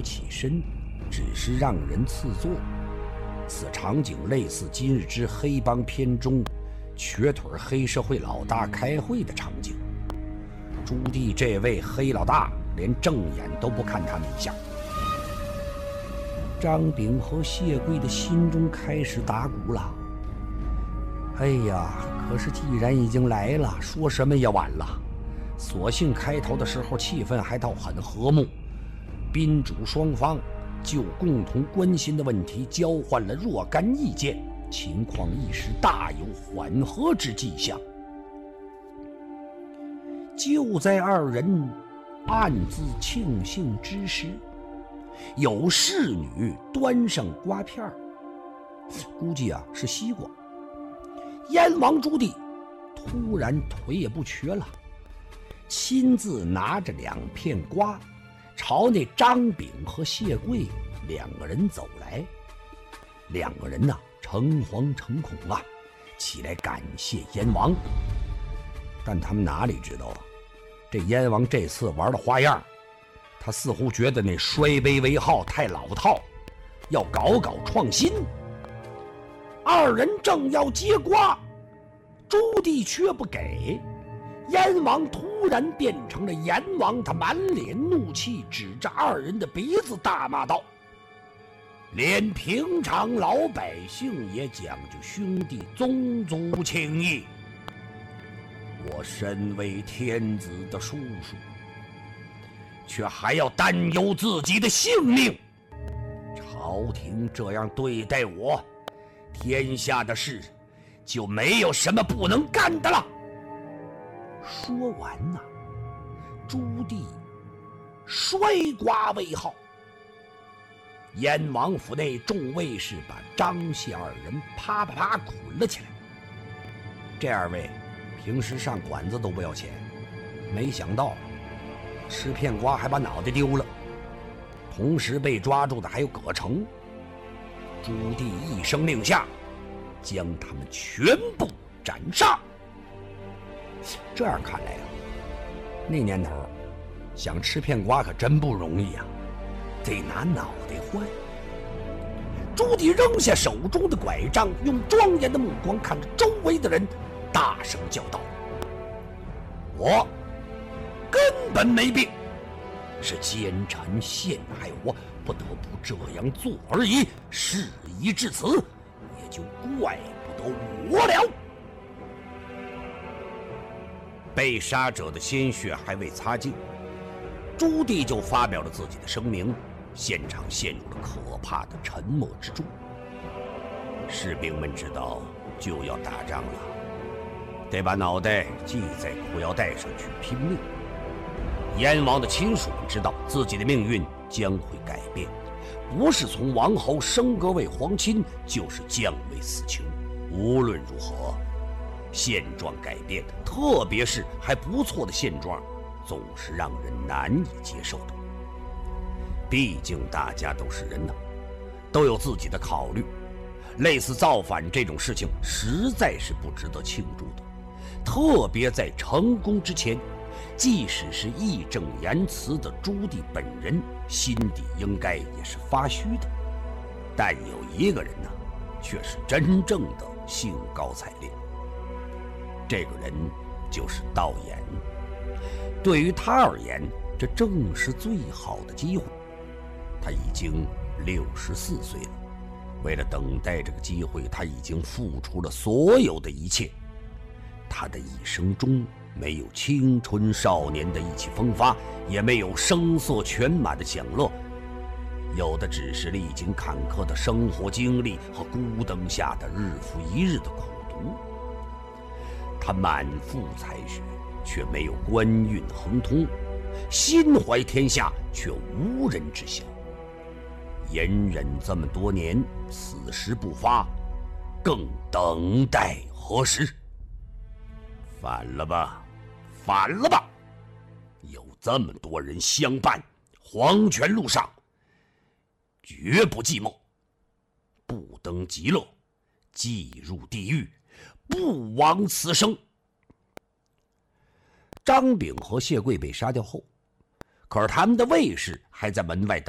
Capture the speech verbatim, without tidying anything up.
不起身，只是让人赐座。此场景类似今日之黑帮片中瘸腿黑社会老大开会的场景。朱棣这位黑老大连正眼都不看他们一下。张炳和谢贵的心中开始打鼓了。哎呀，可是既然已经来了，说什么也晚了。所幸开头的时候气氛还倒很和睦，宾主双方就共同关心的问题交换了若干意见，情况一时大有缓和之迹象。就在二人暗自庆幸之时，有侍女端上瓜片，估计啊是西瓜。燕王朱棣突然腿也不瘸了，亲自拿着两片瓜朝那张炳和谢贵两个人走来。两个人呢诚惶诚恐啊，起来感谢燕王。但他们哪里知道啊，这燕王这次玩的花样，他似乎觉得那摔杯为号太老套，要搞搞创新。二人正要接瓜，朱棣却不给。燕王突然变成了阎王，他满脸怒气，指着二人的鼻子大骂道：连平常老百姓也讲究兄弟宗族情谊，我身为天子的叔叔，却还要担忧自己的性命。朝廷这样对待我，天下的事就没有什么不能干的了。说完呐、啊，朱棣摔瓜为号。燕王府内众卫士把张谢二人啪啪啪捆了起来。这二位平时上馆子都不要钱，没想到吃片瓜还把脑袋丢了。同时被抓住的还有葛城。朱棣一声令下，将他们全部斩杀。这样看来啊，那年头想吃片瓜可真不容易啊，得拿脑袋换。朱棣扔下手中的拐杖，用庄严的目光看着周围的人，大声叫道：我根本没病，是奸臣陷害我，不得不这样做而已。事已至此，也就怪不得我了。被杀者的鲜血还未擦净，朱棣就发表了自己的声明，现场陷入了可怕的沉默之中。士兵们知道就要打仗了，得把脑袋系在裤腰带上去拼命。燕王的亲属们知道自己的命运将会改变，不是从王侯升格为皇亲，就是降为死囚。无论如何，现状改变，特别是还不错的现状，总是让人难以接受的。毕竟大家都是人呐，都有自己的考虑。类似造反这种事情实在是不值得庆祝的，特别在成功之前，即使是义正言辞的朱棣本人，心底应该也是发虚的。但有一个人呢，却是真正的兴高采烈。这个人就是道衍。对于他而言，这正是最好的机会。他已经六十四岁了，为了等待这个机会，他已经付出了所有的一切。他的一生中没有青春少年的意气风发，也没有声色犬马的享乐，有的只是历经坎坷的生活经历和孤灯下的日复一日的苦读。他满腹才学，却没有官运亨通，心怀天下，却无人知晓。隐忍这么多年，此时不发，更等待何时？反了吧，反了吧！有这么多人相伴，黄泉路上绝不寂寞，不登极乐，即入地狱，不枉此生。张炳和谢贵被杀掉后，可是他们的卫士还在门外等